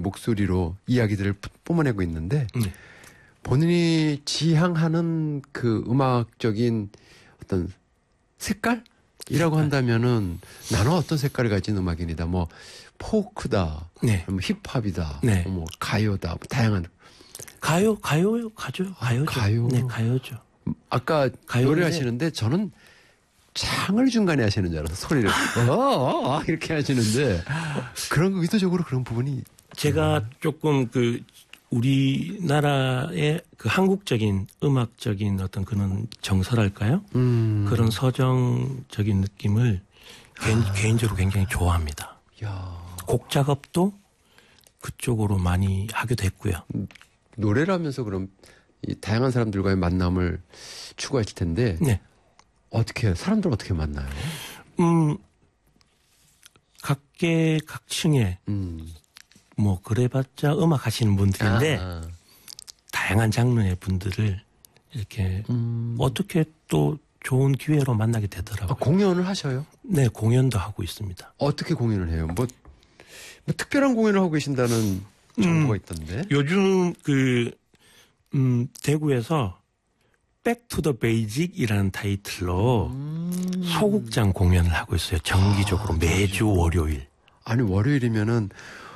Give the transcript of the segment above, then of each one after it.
목소리로 이야기들을 뿜어내고 있는데 본인이 지향하는 그 음악적인 어떤 색깔이라고 한다면은 나는 어떤 색깔을 가진 음악인이다. 뭐 포크다, 네. 뭐 힙합이다, 네. 뭐 가요다, 뭐 다양한 가요죠. 가요. 네, 가요죠. 아까 가요인데 노래 하시는데 저는 창을 중간에 하시는 줄 알아서 소리를 이렇게 하시는데 그런 거 의도적으로 그런 부분이 제가 조금 그 우리나라의 그 한국적인 음악적인 어떤 그런 정서랄까요? 그런 서정적인 느낌을 개인적으로 굉장히 좋아합니다. 야. 곡 작업도 그쪽으로 많이 하게 됐고요. 노래를 하면서 그럼 이 다양한 사람들과의 만남을 추구하실 텐데 네. 어떻게 사람들 어떻게 만나요? 각계각층에 뭐 그래봤자 음악 하시는 분들인데 다양한 장르의 분들을 이렇게 어떻게 또 좋은 기회로 만나게 되더라고요. 공연을 하셔요? 네, 공연도 하고 있습니다. 어떻게 공연을 해요? 뭐 특별한 공연을 하고 계신다는 정보가 있던데. 요즘 대구에서 Back to the Basic이라는 타이틀로 소극장 공연을 하고 있어요. 정기적으로 매주 월요일. 아니 월요일이면은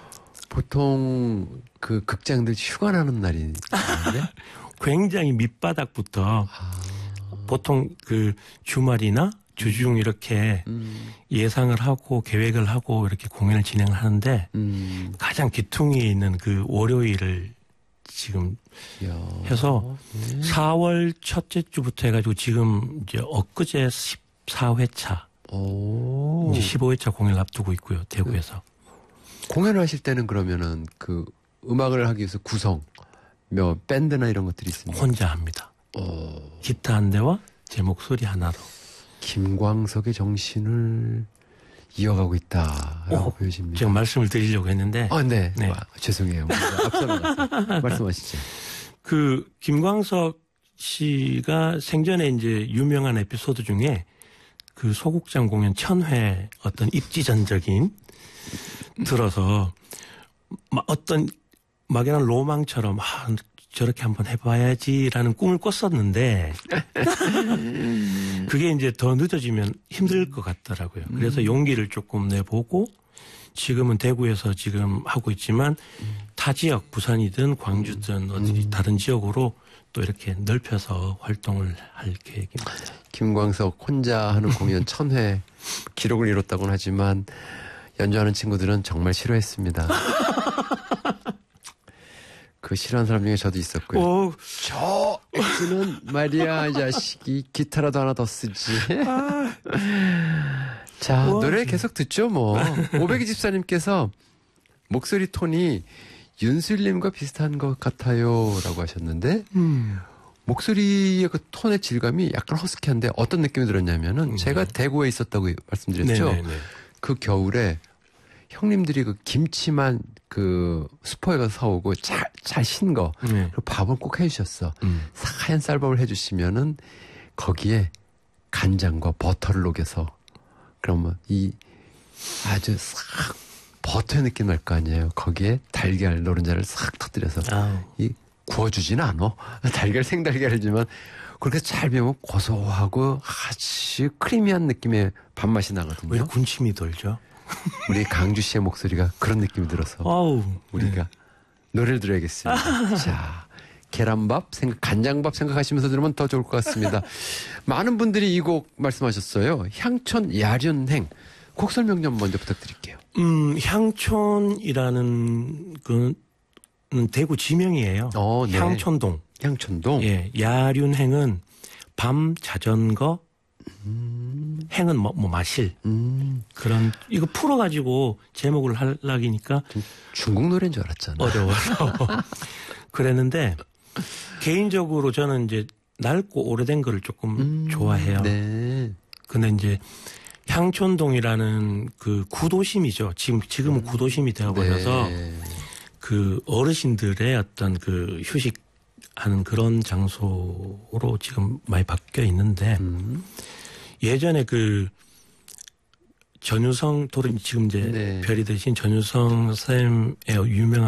보통 그 극장들 휴가 나는 날인데 굉장히 밑바닥부터 보통 그 주말이나 주중 이렇게 예상을 하고 계획을 하고 이렇게 공연을 진행을 하는데 가장 기퉁이에 있는 그 월요일을 지금 해서 4월 첫째 주부터 해가지고 지금 이제 엊그제 14회차 이제 15회차 공연을 앞두고 있고요. 대구에서. 공연을 하실 때는 그러면은 그 음악을 하기 위해서 구성, 밴드나 이런 것들이 있습니다. 혼자 합니다. 기타 한 대와 제 목소리 하나로. 김광석의 정신을 이어가고 있다라고 보여집니다. 제가 말씀을 드리려고 했는데. 네. 죄송해요. 앞서 나갔어요. 말씀하시죠. 그 김광석 씨가 생전에 이제 유명한 에피소드 중에 그 소극장 공연 1000회 어떤 입지전적인 들어서 어떤 막연한 로망처럼 저렇게 한번 해봐야지라는 꿈을 꿨었는데 그게 이제 더 늦어지면 힘들 것 같더라고요. 그래서 용기를 조금 내보고 지금은 대구에서 지금 하고 있지만 타 지역 부산이든 광주든 어디 다른 지역으로 또 이렇게 넓혀서 활동을 할 계획입니다. 김광석 혼자 하는 공연 1000회 기록을 이뤘다고는 하지만 연주하는 친구들은 정말 싫어했습니다. 그 싫어하는 사람 중에 저도 있었고요. 저 X는 말이야 이 자식이 기타라도 하나 더 쓰지. 자 노래 계속 듣죠 뭐. 524님께서 목소리 톤이 윤슬님과 비슷한 것 같아요 라고 하셨는데 목소리의 그 톤의 질감이 약간 허스키한데 어떤 느낌이 들었냐면은 제가 대구에 있었다고 말씀드렸죠. 네네네. 그 겨울에 형님들이 그 김치만 그 슈퍼에 가서 사오고 잘 신 거 그리고 밥을 꼭 해주셨어. 하얀 쌀밥을 해주시면은 거기에 간장과 버터를 녹여서 그러면 이 아주 싹 버터의 느낌 날 거 아니에요. 거기에 달걀 노른자를 싹 터뜨려서 이 구워주지는 않아. 달걀 생달걀이지만 그렇게 잘 배우면 고소하고 아주 크리미한 느낌의 밥맛이 나거든요. 왜 군침이 돌죠? 우리 강주 씨의 목소리가 그런 느낌이 들어서 우리가 노래를 들어야겠습니다. 자, 계란밥, 간장밥 생각하시면서 들으면 더 좋을 것 같습니다. 많은 분들이 이 곡 말씀하셨어요. 향촌 야륜행. 곡 설명 좀 먼저 부탁드릴게요. 향촌이라는 그 대구 지명이에요. 네. 향촌동. 예, 야륜행은 밤 자전거 행은 뭐 마실 그런 이거 풀어가지고 제목을 하려니까 중국 노래인 줄 알았잖아. 어려워서 그랬는데 개인적으로 저는 이제 낡고 오래된 거를 조금 좋아해요. 네. 근데 이제 향촌동이라는 그 구도심이죠. 지금은 구도심이 되어버려서 그 어르신들의 어떤 그 휴식하는 그런 장소로 지금 많이 바뀌어 있는데 예전에 그 전유성 지금 이제 별이 되신 전유성 쌤의 유명한